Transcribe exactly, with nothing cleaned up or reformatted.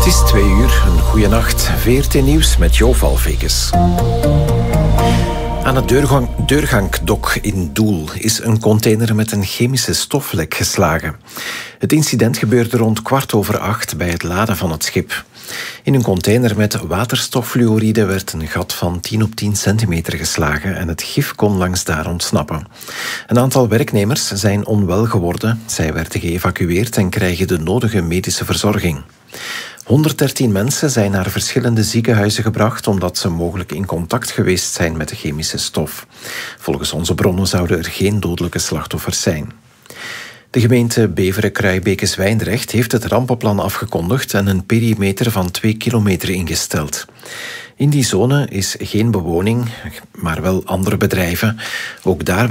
Het is twee uur, een goeie nacht. V R T Nieuws met Jo Valvekes. Aan het deurgang, deurgangdok in Doel is een container met een chemische stoflek geslagen. Het incident gebeurde rond kwart over acht bij het laden van het schip. In een container met waterstoffluoride werd een gat van tien op tien centimeter geslagen en het gif kon langs daar ontsnappen. Een aantal werknemers zijn onwel geworden. Zij werden geëvacueerd en krijgen de nodige medische verzorging. honderddertien mensen zijn naar verschillende ziekenhuizen gebracht omdat ze mogelijk in contact geweest zijn met de chemische stof. Volgens onze bronnen zouden er geen dodelijke slachtoffers zijn. De gemeente Beveren-Kruijbeke-Zwijndrecht heeft het rampenplan afgekondigd en een perimeter van twee kilometer ingesteld. In die zone is geen bewoning, maar wel andere bedrijven. Ook daar